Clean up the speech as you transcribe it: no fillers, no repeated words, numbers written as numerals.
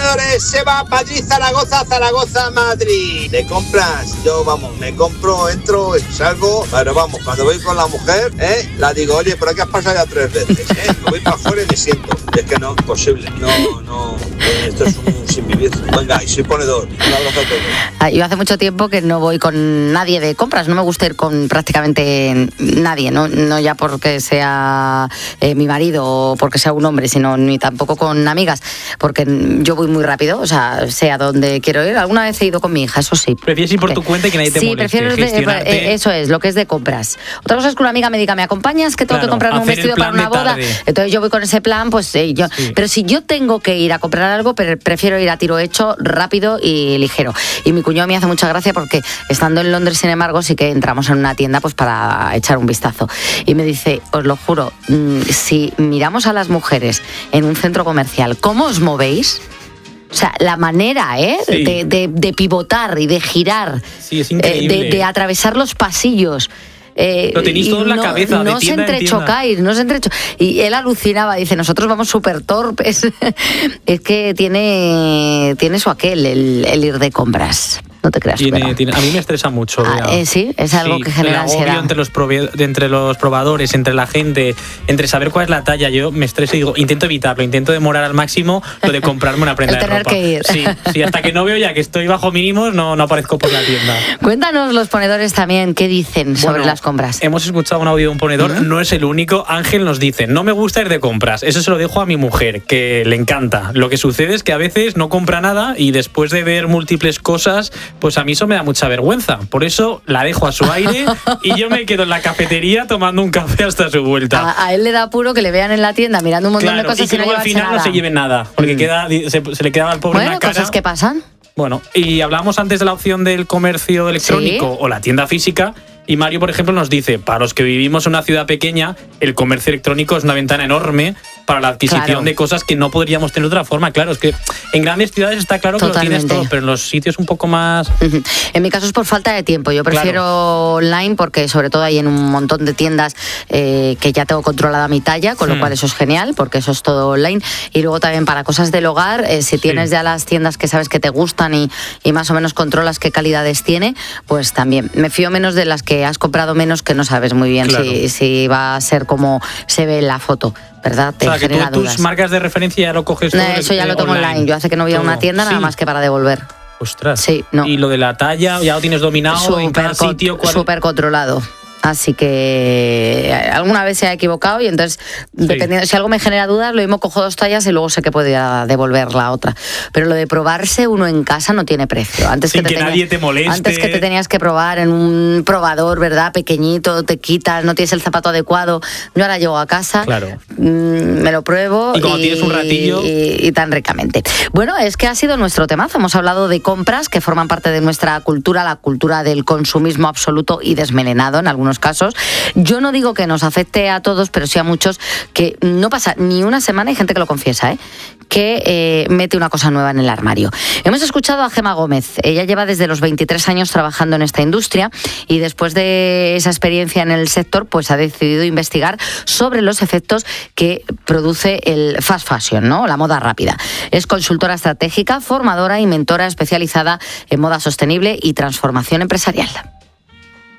ponedores se va Madrid, Zaragoza, Zaragoza, Madrid. De compras, yo me compro, entro y salgo, pero vamos, cuando voy con la mujer, la digo, oye, por aquí has pasado ya 3 veces, me voy para afuera y me siento. Es que no, imposible, no, esto es un sin vivir. Venga, y soy ponedor, un abrazo a todos. Yo hace mucho tiempo que no voy con nadie de compras, no me gusta ir con prácticamente nadie, no ya porque sea mi marido o porque sea un hombre, sino ni tampoco con amigas, porque yo voy muy rápido, o sea, sé a dónde quiero ir. Alguna vez he ido con mi hija, eso sí. ¿Prefieres ir por tu cuenta y que nadie te moleste? Sí, prefiero eso es, lo que es de compras. Otra cosa es que una amiga me diga, ¿me acompañas? Que tengo que comprarme un vestido para una boda. Entonces yo voy con ese plan, pues yo. Sí. Pero si yo tengo que ir a comprar algo, prefiero ir a tiro hecho, rápido y ligero. Y mi cuñado me hace mucha gracia porque estando en Londres, sin embargo, sí que entramos en una tienda pues para echar un vistazo. Y me dice, os lo juro, si miramos a las mujeres en un centro comercial, ¿cómo os movéis? O sea, la manera sí. de pivotar y de girar, sí, es increíble. De atravesar los pasillos. Lo tenéis todo en la cabeza, no se entrechocáis, y él alucinaba, dice, nosotros vamos súper torpes. Es que tiene su aquel el ir de compras. No te creas. A mí me estresa mucho. Sí, es algo que genera ansiedad. Entre los probadores, entre la gente, entre saber cuál es la talla, yo me estreso y digo, intento evitarlo, intento demorar al máximo lo de comprarme una prenda de ropa. Que ir. Sí, hasta que no veo ya que estoy bajo mínimos, no aparezco por la tienda. Cuéntanos los ponedores también, ¿qué dicen sobre las compras? Hemos escuchado un audio de un ponedor, no es el único. Ángel nos dice, no me gusta ir de compras, eso se lo dejo a mi mujer, que le encanta. Lo que sucede es que a veces no compra nada y después de ver múltiples cosas, pues a mí eso me da mucha vergüenza. Por eso la dejo a su aire y yo me quedo en la cafetería tomando un café hasta su vuelta. A él le da apuro que le vean en la tienda mirando un montón de cosas y que luego al final no se lleven nada, porque se le quedaba al pobre en la cara. Cosas que pasan. Bueno, y hablamos antes de la opción del comercio electrónico o la tienda física. Y Mario, por ejemplo, nos dice, para los que vivimos en una ciudad pequeña, el comercio electrónico es una ventana enorme para la adquisición de cosas que no podríamos tener de otra forma. Claro, es que en grandes ciudades está claro que lo tienes todo, pero en los sitios un poco más... En mi caso es por falta de tiempo. Yo prefiero online porque sobre todo hay en un montón de tiendas que ya tengo controlada mi talla, con lo cual eso es genial, porque eso es todo online. Y luego también para cosas del hogar, si tienes ya las tiendas que sabes que te gustan y más o menos controlas qué calidades tiene, pues también. Me fío menos de las que has comprado menos, que no sabes muy bien si va a ser como se ve en la foto, ¿verdad? O sea, que tus marcas de referencia ya lo coges todo. Eso ya lo tomo online. Yo hace que no voy a una tienda nada más que para devolver. Ostras. Sí, no. Y lo de la talla ya lo tienes dominado en cada sitio. Súper controlado. Así que alguna vez se ha equivocado y entonces, dependiendo, si algo me genera dudas, lo mismo cojo 2 tallas y luego sé que podría devolver la otra. Pero lo de probarse uno en casa no tiene precio. Antes Sin que nadie te moleste. Antes que te tenías que probar en un probador, ¿verdad? Pequeñito, te quitas, no tienes el zapato adecuado. Yo ahora llego a casa, me lo pruebo y cuando tienes un ratillo y tan ricamente. Bueno, es que ha sido nuestro temazo. Hemos hablado de compras que forman parte de nuestra cultura, la cultura del consumismo absoluto y desmelenado en algunos casos. Yo no digo que nos afecte a todos, pero sí a muchos, que no pasa ni una semana, hay gente que lo confiesa, que mete una cosa nueva en el armario. Hemos escuchado a Gemma Gómez. Ella lleva desde los 23 años trabajando en esta industria y después de esa experiencia en el sector, pues ha decidido investigar sobre los efectos que produce el fast fashion, ¿no? La moda rápida. Es consultora estratégica, formadora y mentora especializada en moda sostenible y transformación empresarial.